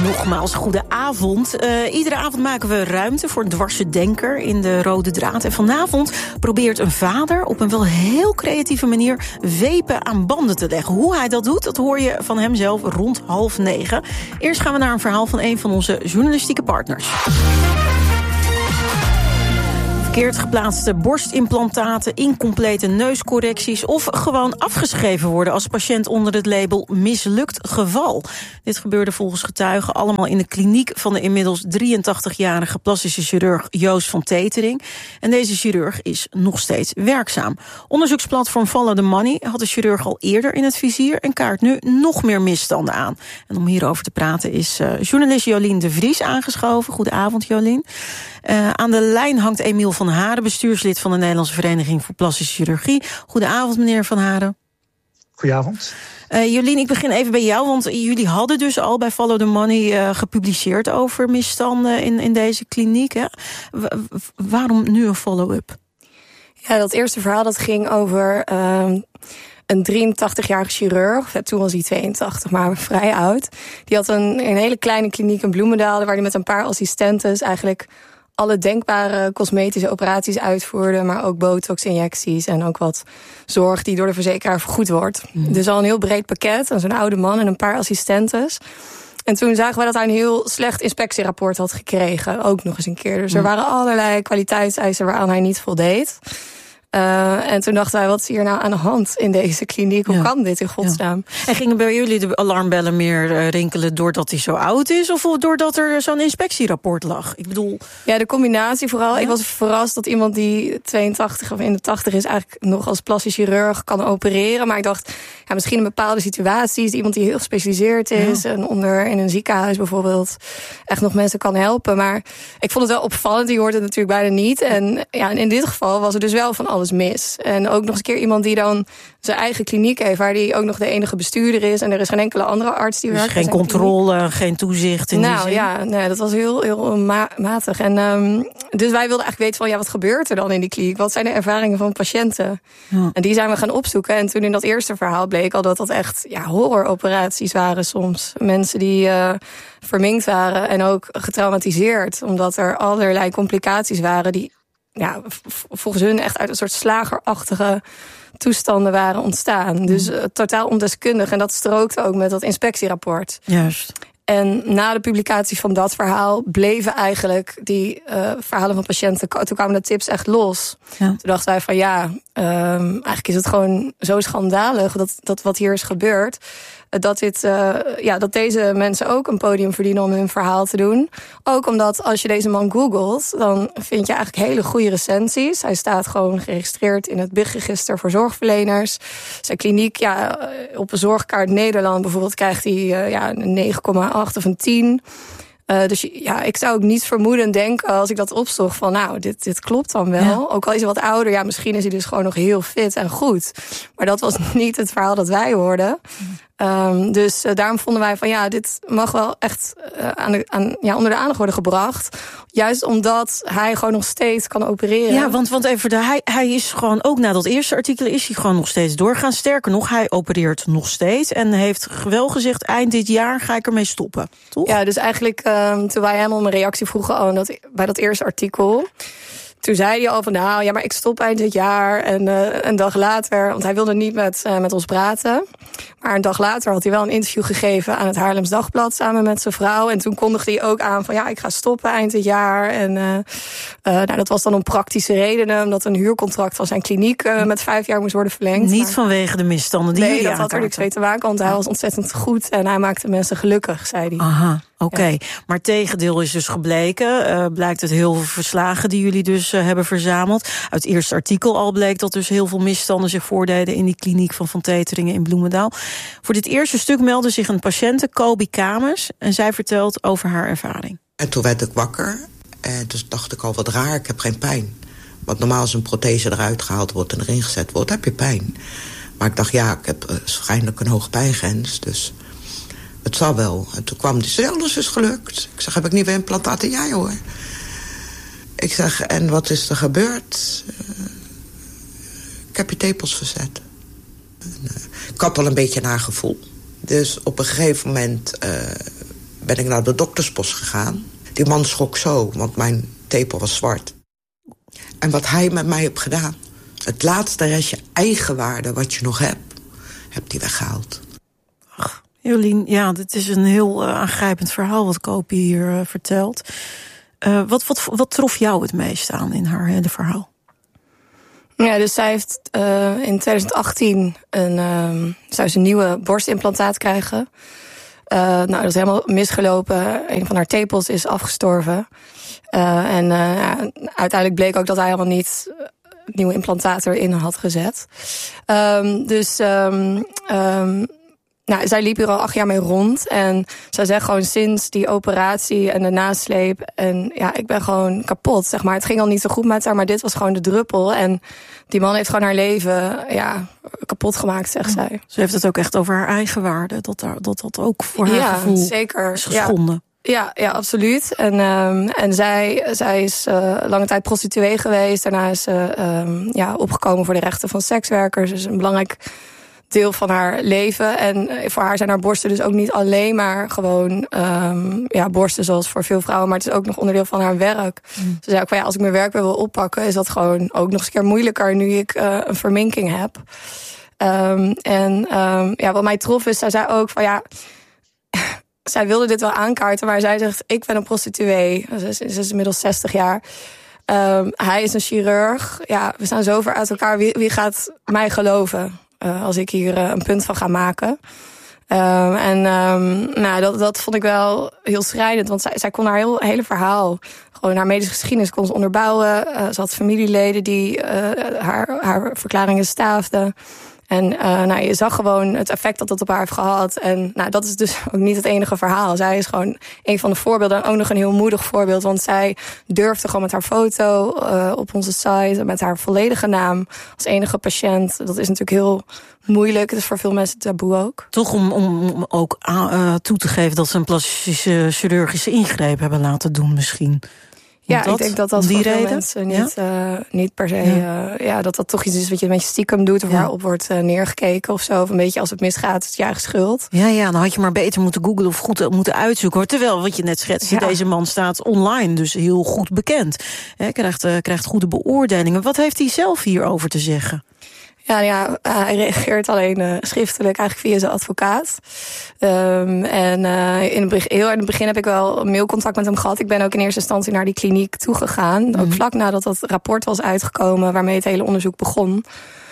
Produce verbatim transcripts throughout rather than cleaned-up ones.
Nogmaals, goedenavond. Uh, iedere avond maken we ruimte voor een dwarse denker in de Rode Draad. En vanavond probeert een vader op een wel heel creatieve manier wepen aan banden te leggen. Hoe hij dat doet, dat hoor je van hem zelf rond half negen. Eerst gaan we naar een verhaal van een van onze journalistieke partners. Verkeerd geplaatste borstimplantaten, incomplete neuscorrecties of gewoon afgeschreven worden als patiënt onder het label mislukt geval. Dit gebeurde volgens getuigen allemaal in de kliniek van de inmiddels drieëntachtigjarige plastische chirurg Joost van Tetering. En deze chirurg is nog steeds werkzaam. Onderzoeksplatform Follow the Money had de chirurg al eerder in het vizier en kaart nu nog meer misstanden aan. En om hierover te praten is uh, journalist Jolien de Vries aangeschoven. Goedenavond, Jolien. Uh, aan de lijn hangt Emiel van Haren, bestuurslid van de Nederlandse Vereniging voor Plastische Chirurgie. Goedenavond, meneer Van Haren. Goedenavond. Uh, Jolien, ik begin even bij jou, want jullie hadden dus al bij Follow the Money uh, gepubliceerd over misstanden in, in deze kliniek. Hè? W- waarom nu een follow-up? Ja, dat eerste verhaal dat ging over uh, een drieëntachtigjarige chirurg. Toen was hij tweeëntachtig, maar vrij oud. Die had een, een hele kleine kliniek in Bloemendaal, waar hij met een paar assistentes eigenlijk alle denkbare cosmetische operaties uitvoerde, maar ook botox-injecties en ook wat zorg die door de verzekeraar vergoed wordt. Mm. Dus al een heel breed pakket en zo'n oude man en een paar assistentes. En toen zagen we dat hij een heel slecht inspectierapport had gekregen, ook nog eens een keer. Dus er waren allerlei kwaliteitseisen waaraan hij niet voldeed. Uh, en toen dachten wij, wat is hier nou aan de hand in deze kliniek? Hoe ja. kan dit in godsnaam? Ja. En gingen bij jullie de alarmbellen meer uh, rinkelen doordat hij zo oud is, of doordat er zo'n inspectierapport lag? Ik bedoel, ja, de combinatie vooral. Ja? Ik was verrast dat iemand die tweeëntachtig of in de tachtig is eigenlijk nog als plastisch chirurg kan opereren. Maar ik dacht, ja, misschien in bepaalde situaties, iemand die heel gespecialiseerd is, ja. en onder in een ziekenhuis bijvoorbeeld echt nog mensen kan helpen. Maar ik vond het wel opvallend. Die hoort het natuurlijk bijna niet. En ja, in dit geval was er dus wel van alles mis. En ook nog eens een keer iemand die dan zijn eigen kliniek heeft, waar die ook nog de enige bestuurder is. En er is geen enkele andere arts die dus werkt. Geen controle, kliniek. Geen toezicht in nou, die zin? Ja, nee, dat was heel, heel ma- matig. En um, dus wij wilden eigenlijk weten van, ja, wat gebeurt er dan in die kliniek? Wat zijn de ervaringen van patiënten? Ja. En die zijn we gaan opzoeken. En toen in dat eerste verhaal bleek al dat dat echt ja, horroroperaties waren soms. Mensen die uh, verminkt waren en ook getraumatiseerd, omdat er allerlei complicaties waren die ja, volgens hun echt uit een soort slagerachtige toestanden waren ontstaan. Dus uh, totaal ondeskundig. En dat strookte ook met dat inspectierapport. Juist. En na de publicatie van dat verhaal bleven eigenlijk die uh, verhalen van patiënten, toen kwamen de tips echt los. Ja. Toen dachten wij van ja, um, eigenlijk is het gewoon zo schandalig dat, dat wat hier is gebeurd, dat, dit, uh, ja, dat deze mensen ook een podium verdienen om hun verhaal te doen. Ook omdat als je deze man googelt, dan vind je eigenlijk hele goede recensies. Hij staat gewoon geregistreerd in het B I G-register voor zorgverleners. Zijn kliniek, ja, op een zorgkaart Nederland bijvoorbeeld, krijgt hij uh, ja, een negen komma acht of een tien. Uh, dus ja, ik zou ook niet vermoeden denken als ik dat opzocht van nou, dit, dit klopt dan wel. Ja. Ook al is hij wat ouder, ja, misschien is hij dus gewoon nog heel fit en goed. Maar dat was niet het verhaal dat wij hoorden. Um, dus uh, daarom vonden wij van ja, dit mag wel echt uh, aan de, aan, ja, onder de aandacht worden gebracht. Juist omdat hij gewoon nog steeds kan opereren. Ja, want, want even, de, hij, hij is gewoon ook na dat eerste artikel is hij gewoon nog steeds doorgaan. Sterker nog, hij opereert nog steeds en heeft wel gezegd, eind dit jaar ga ik ermee stoppen. Toch? Ja, dus eigenlijk um, toen wij hem om een reactie vroegen oh, dat, bij dat eerste artikel, toen zei hij al van nou ja, maar ik stop eind dit jaar. En uh, een dag later, want hij wilde niet met, uh, met ons praten. Maar een dag later had hij wel een interview gegeven aan het Haarlems Dagblad samen met zijn vrouw. En toen kondigde hij ook aan van ja, ik ga stoppen eind dit jaar. En uh, uh, nou, dat was dan om praktische redenen, omdat een huurcontract van zijn kliniek uh, met vijf jaar moest worden verlengd. Niet maar vanwege de misstanden die nee, jullie dat had er niks mee te maken, want hij was ontzettend goed en hij maakte mensen gelukkig, zei hij. Aha. Oké, okay. Ja. Maar het tegendeel is dus gebleken. Uh, blijkt uit heel veel verslagen die jullie dus uh, hebben verzameld. Uit het eerste artikel al bleek dat dus heel veel misstanden zich voordeden in die kliniek van Van Teteringen in Bloemendaal. Voor dit eerste stuk meldde zich een patiënte, Kobi Kamers, en zij vertelt over haar ervaring. En toen werd ik wakker en dus dacht ik al, wat raar, ik heb geen pijn. Want normaal als een prothese eruit gehaald wordt en erin gezet wordt, heb je pijn. Maar ik dacht, ja, ik heb uh, waarschijnlijk een hoge pijngrens, dus het zal wel. En toen kwam die, zei, alles is gelukt. Ik zeg, heb ik nieuwe implantaten? Ja, hoor. Ik zeg, en wat is er gebeurd? Uh, ik heb je tepels verzet. En, uh, ik had al een beetje nagevoel. Dus op een gegeven moment uh, ben ik naar de dokterspost gegaan. Die man schrok zo, want mijn tepel was zwart. En wat hij met mij heeft gedaan... het laatste restje eigenwaarde wat je nog hebt... hebt hij weggehaald. Ach, Jolien, ja, dit is een heel uh, aangrijpend verhaal... wat Koopje hier uh, vertelt. Uh, wat, wat, wat trof jou het meest aan in haar hele verhaal? Ja, dus zij heeft uh, in twintig achttien een, uh, zou ze een nieuwe borstimplantaat krijgen. Uh, nou, dat is helemaal misgelopen. Een van haar tepels is afgestorven. Uh, en uh, ja, uiteindelijk bleek ook dat hij helemaal niet het nieuwe implantaat erin had gezet. Um, dus um, um, nou, zij liep hier al acht jaar mee rond. En zij zegt gewoon sinds die operatie en de nasleep... en ja, ik ben gewoon kapot, zeg maar. Het ging al niet zo goed met haar, maar dit was gewoon de druppel. En die man heeft gewoon haar leven ja, kapot gemaakt, zegt ja. zij. Ze heeft het ook echt over haar eigen waarde. Dat dat, dat ook voor haar ja, gevoel zeker. is geschonden. Ja. Ja, ja, absoluut. En, um, en zij, zij is uh, lange tijd prostituee geweest. Daarna is ze um, ja, opgekomen voor de rechten van sekswerkers. Dus een belangrijk deel van haar leven. En voor haar zijn haar borsten dus ook niet alleen maar gewoon um, ja, borsten zoals voor veel vrouwen. Maar het is ook nog onderdeel van haar werk. Mm. Ze zei ook van ja, als ik mijn werk weer wil oppakken... is dat gewoon ook nog eens een keer moeilijker nu ik uh, een verminking heb. Um, en um, ja, wat mij trof is, zij zei ook van ja... zij wilde dit wel aankaarten, maar zij zegt... ik ben een prostituee, ze is, ze is inmiddels zestig jaar. Um, hij is een chirurg. Ja, we staan zo ver uit elkaar. Wie, wie gaat mij geloven uh, als ik hier uh, een punt van ga maken? Um, en um, nou, dat, dat vond ik wel heel schrijnend, want zij, zij kon haar heel, hele verhaal... gewoon haar medische geschiedenis kon ze onderbouwen. Uh, ze had familieleden die uh, haar, haar verklaringen staafden... En uh, nou, je zag gewoon het effect dat dat op haar heeft gehad. En nou, dat is dus ook niet het enige verhaal. Zij is gewoon een van de voorbeelden. En ook nog een heel moedig voorbeeld. Want zij durfde gewoon met haar foto uh, op onze site... met haar volledige naam als enige patiënt. Dat is natuurlijk heel moeilijk. Het is voor veel mensen taboe ook. Toch om, om, om ook uh, toe te geven dat ze een plastische chirurgische ingreep hebben laten doen misschien... Ja, dat, ik denk dat dat voor veel reden? mensen niet, ja? uh, niet per se... Ja. Uh, ja, dat dat toch iets is wat je een beetje stiekem doet... of ja. waarop wordt uh, neergekeken of zo. Of een beetje als het misgaat, is het je eigen schuld. Ja, ja, dan had je maar beter moeten googlen of goed moeten uitzoeken. Hoor. Terwijl, wat je net schetste, ja. deze man staat online, dus heel goed bekend. Hij krijgt, uh, krijgt goede beoordelingen. Wat heeft hij zelf hierover te zeggen? Ja, ja, hij reageert alleen uh, schriftelijk, eigenlijk via zijn advocaat. Um, en uh, in het begin, heel in het begin heb ik wel mailcontact met hem gehad. Ik ben ook in eerste instantie naar die kliniek toegegaan. Mm-hmm. Ook vlak nadat dat rapport was uitgekomen waarmee het hele onderzoek begon.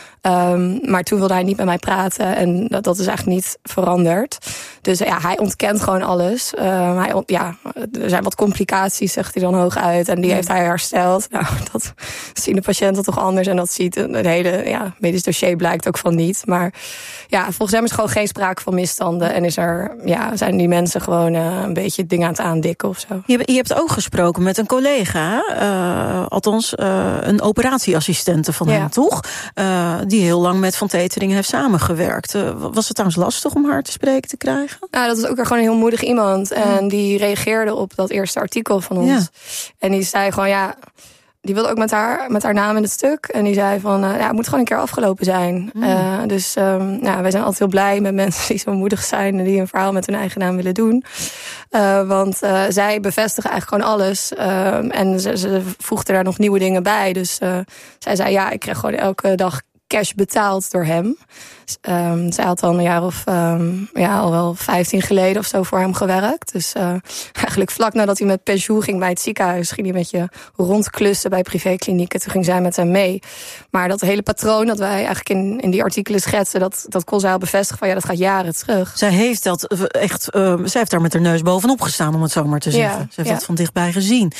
Um, maar toen wilde hij niet met mij praten en dat, dat is eigenlijk niet veranderd. Dus ja, hij ontkent gewoon alles. Um, hij ont, ja, er zijn wat complicaties, zegt hij dan hooguit. En die ja. heeft hij hersteld. Nou, dat zien de patiënten toch anders. En dat ziet het hele ja, medisch dossier blijkt ook van niet. Maar ja, volgens hem is gewoon geen sprake van misstanden. En is er, ja, zijn die mensen gewoon uh, een beetje dingen aan het aandikken of zo. Je, je hebt ook gesproken met een collega. Uh, althans, uh, een operatieassistente van ja. hem, toch? Uh, die heel lang met Van Tetering heeft samengewerkt. Uh, was het trouwens lastig om haar te spreken te krijgen? Nou, dat is ook weer gewoon een heel moedig iemand. En ja. die reageerde op dat eerste artikel van ons. Ja. En die zei gewoon, ja... die wilde ook met haar, met haar naam in het stuk. En die zei van, uh, ja, het moet gewoon een keer afgelopen zijn. Mm. Uh, dus um, ja, wij zijn altijd heel blij met mensen die zo moedig zijn... en die een verhaal met hun eigen naam willen doen. Uh, want uh, zij bevestigen eigenlijk gewoon alles. Uh, en ze, ze voegden daar nog nieuwe dingen bij. Dus uh, zij zei, ja, ik kreeg gewoon elke dag... cash betaald door hem. Um, zij had al een jaar of um, ja, al wel vijftien geleden of zo voor hem gewerkt. Dus uh, eigenlijk vlak nadat hij met pensioen ging bij het ziekenhuis... ging hij met je rondklussen bij privéklinieken. Toen ging zij met hem mee. Maar dat hele patroon dat wij eigenlijk in, in die artikelen schetsen... dat, dat kon zij al bevestigen van ja, dat gaat jaren terug. Zij heeft dat echt, uh, zij heeft daar met haar neus bovenop gestaan, om het zo maar te zeggen. Ja, ze heeft ja. dat van dichtbij gezien.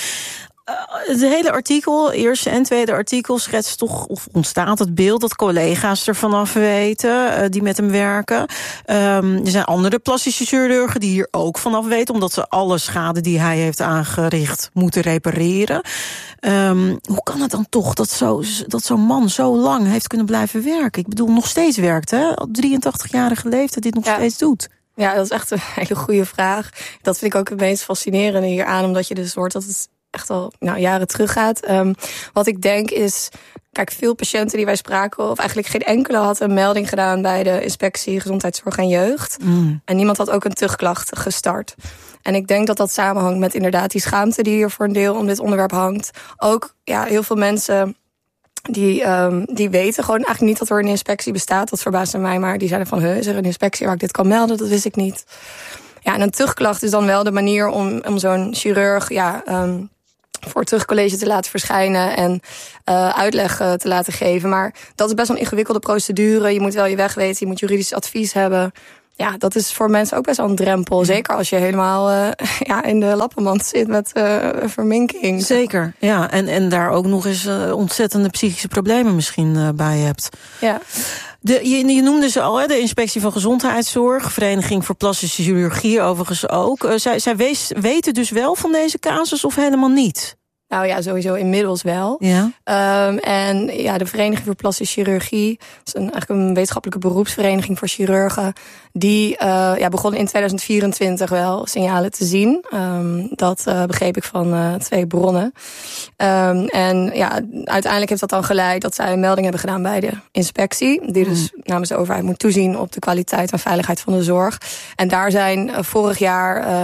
Het hele artikel, eerste en tweede artikel, schetst toch of ontstaat het beeld dat collega's er vanaf weten, uh, die met hem werken. Um, er zijn andere plastische chirurgen die hier ook vanaf weten, omdat ze alle schade die hij heeft aangericht moeten repareren. Um, hoe kan het dan toch dat, zo, dat zo'n man zo lang heeft kunnen blijven werken? Ik bedoel, nog steeds werkt, hè? Al drieëntachtigjarige leeftijd dit nog ja. steeds doet. Ja, dat is echt een hele goede vraag. Dat vind ik ook het meest fascinerende hieraan, omdat je dus hoort dat het echt al nou, jaren teruggaat. Um, wat ik denk is, kijk, veel patiënten die wij spraken, of eigenlijk geen enkele had een melding gedaan bij de inspectie Gezondheidszorg en Jeugd. Mm. En niemand had ook een tuchtklacht gestart. En ik denk dat dat samenhangt met inderdaad die schaamte die hier voor een deel om dit onderwerp hangt. Ook ja, heel veel mensen die, um, die weten gewoon eigenlijk niet dat er een inspectie bestaat. Dat verbaasde mij, maar die zeiden van, is er een inspectie waar ik dit kan melden? Dat wist ik niet. Ja, en een terugklacht is dan wel de manier om, om zo'n chirurg ja, um, voor het terugcollege te laten verschijnen en uh, uitleg uh, te laten geven. Maar dat is best wel een ingewikkelde procedure. Je moet wel je weg weten, je moet juridisch advies hebben. Ja, dat is voor mensen ook best wel een drempel. Zeker als je helemaal uh, ja, in de lappenmand zit met uh, verminking. Zeker, ja. En, en daar ook nog eens uh, ontzettende psychische problemen misschien uh, bij hebt. Ja. De, je, je noemde ze al, hè, de Inspectie van Gezondheidszorg, Vereniging voor Plastische Chirurgie overigens ook. Uh, zij zij wees, weten dus wel van deze casus of helemaal niet? Nou ja, sowieso inmiddels wel. Ja. Um, en ja, de Vereniging voor Plastische Chirurgie, dat is een, eigenlijk een wetenschappelijke beroepsvereniging voor chirurgen, die uh, ja, begon in tweeduizend vierentwintig wel signalen te zien. Um, dat uh, begreep ik van uh, twee bronnen. Um, en ja, uiteindelijk heeft dat dan geleid dat zij een melding hebben gedaan bij de inspectie, die dus mm. namens de overheid moet toezien op de kwaliteit en veiligheid van de zorg. En daar zijn uh, vorig jaar uh,